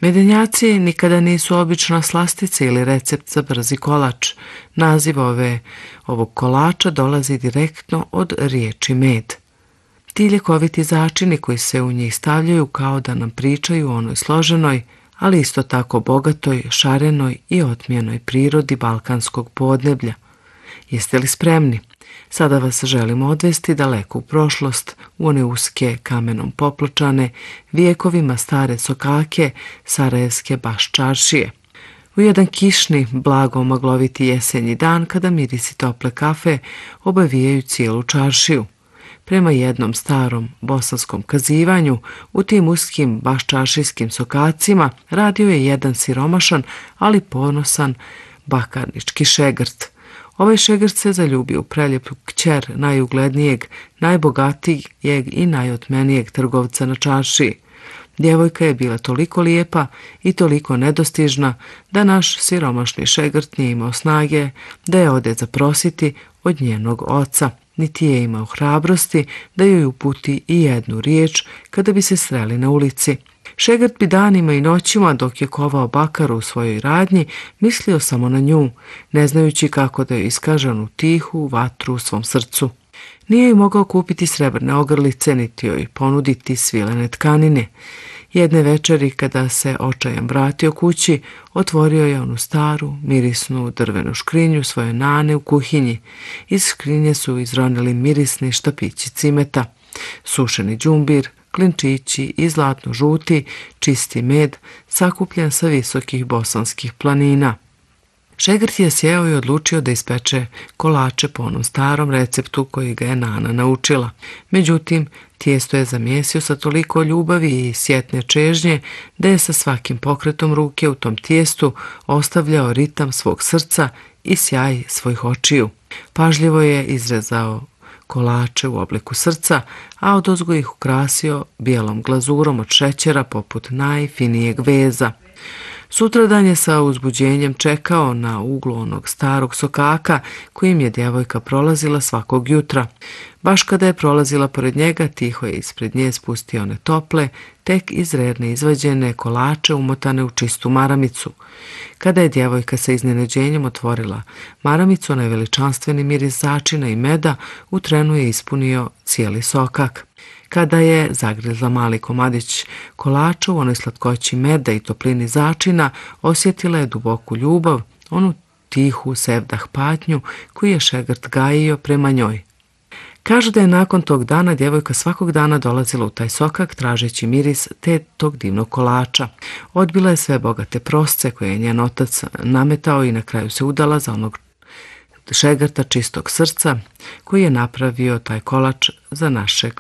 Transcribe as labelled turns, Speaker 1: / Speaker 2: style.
Speaker 1: Medenjaci nikada nisu obična slastica ili recept za brzi kolač. Naziv ovog kolača dolazi direktno od riječi med. Ti ljekoviti začini koji se u njih stavljaju kao da nam pričaju o onoj složenoj, ali isto tako bogatoj, šarenoj i otmijenoj prirodi balkanskog podneblja. Jeste li spremni? Sada vas želimo odvesti daleko u prošlost, u one uske kamenom popločane, vijekovima stare sokake Sarajevske baš čaršije. U jedan kišni, blago magloviti jesenji dan kada mirisi tople kafe obavijaju cijelu čaršiju. Prema jednom starom bosanskom kazivanju, u tim uskim baščaršijskim sokacima radio je jedan siromašan, ali ponosan bakarnički šegrt. Ovaj šegrt se zaljubio u preljepu kćer najuglednijeg, najbogatijeg i najotmenijeg trgovca na čaršiji. Djevojka je bila toliko lijepa i toliko nedostižna da naš siromašni šegrt nije imao snage da je ode zaprositi od njenog oca, niti je imao hrabrosti da joj uputi i jednu riječ kada bi se sreli na ulici. Šegrt bi danima i noćima dok je kovao bakaru u svojoj radnji mislio samo na nju, ne znajući kako da joj iskaže onu tihu vatru u svom srcu. Nije joj mogao kupiti srebrne ogrlice, niti joj ponuditi svilene tkanine. Jedne večeri, kada se očajan vratio kući, otvorio je onu staru, mirisnu drvenu škrinju svoje nane u kuhinji. Iz škrinje su izronili mirisni štapići cimeta, sušeni đumbir, klinčići i zlatno žuti, čisti med, sakupljen sa visokih bosanskih planina. Šegrt je sjeo i odlučio da ispeče kolače po onom starom receptu koji ga je nana naučila. Međutim, tijesto je zamjesio sa toliko ljubavi i sjetne čežnje da je sa svakim pokretom ruke u tom tijestu ostavljao ritam svog srca i sjaj svojih očiju. Pažljivo je izrezao kolače u obliku srca, a odozgo ih ukrasio bijelom glazurom od šećera poput najfinijeg veza. Sutradan je sa uzbuđenjem čekao na uglu onog starog sokaka kojim je djevojka prolazila svakog jutra. Baš kada je prolazila pored njega, tiho je ispred nje spustio one tople, tek iz rerne izvađene kolače umotane u čistu maramicu. Kada je djevojka sa iznenađenjem otvorila maramicu, onaj veličanstveni miris začina i meda u trenu je ispunio cijeli sokak. Kada je zagrizla mali komadić kolača u onoj slatkoći meda i toplini začina, osjetila je duboku ljubav, onu tihu sevdah patnju koju je šegrt gajio prema njoj. Kažu da je nakon tog dana djevojka svakog dana dolazila u taj sokak tražeći miris te tog divnog kolača. Odbila je sve bogate prosce koje je njen otac nametao i na kraju se udala za onog šegrta čistog srca koji je napravio taj kolač za našeg